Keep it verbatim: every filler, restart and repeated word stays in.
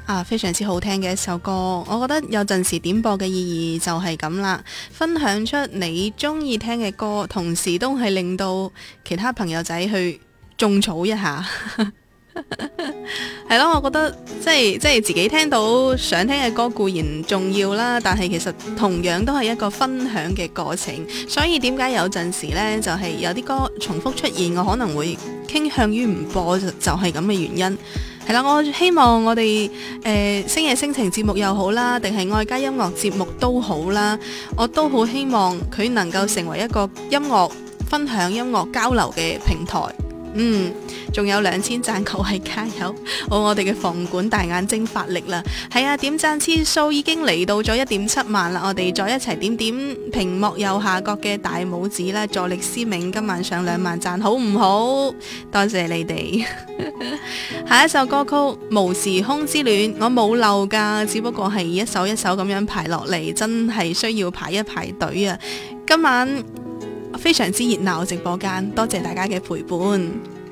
啊，非常之好聽嘅一首歌，我覺得有陣時點播嘅意義就係咁啦，分享出你中意聽嘅歌，同時都係令到其他朋友仔去種草一下。係咯，我覺得即係即係自己聽到想聽嘅歌固然重要啦，但係其實同樣都係一個分享嘅過程。所以點解有陣時呢，就係有啲歌重複出現，我可能會傾向於唔播，就就係咁嘅原因。係啦，我希望我哋誒星夜星情節目又好啦，定係愛家音樂節目都好啦，我都好希望佢能夠成為一個音樂分享、音樂交流嘅平台。嗯，仲有兩千讚，各位加油！好，我哋嘅房管大眼睛發力啦。係啊，點讚次數已經嚟到咗一點七萬啦，我哋再一齊點點屏幕右下角嘅大拇指啦，助力思明今晚上兩萬讚，好唔好？多謝你哋。下一首歌曲《無時空之戀》，我冇漏噶，只不過係一首一首咁樣排落嚟，真係需要排一排隊啊！今晚非常之熱鬧直播間，多謝大家嘅陪伴。